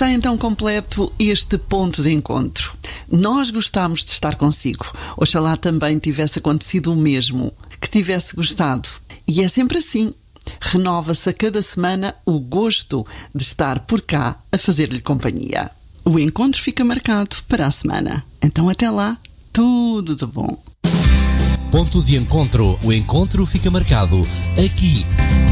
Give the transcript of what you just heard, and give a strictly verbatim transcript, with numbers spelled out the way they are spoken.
Está então completo este ponto de encontro. Nós gostámos de estar consigo. Oxalá também tivesse acontecido o mesmo, que tivesse gostado. E é sempre assim. Renova-se a cada semana o gosto de estar por cá a fazer-lhe companhia. O encontro fica marcado para a semana. Então até lá, tudo de bom. Ponto de encontro. O encontro fica marcado aqui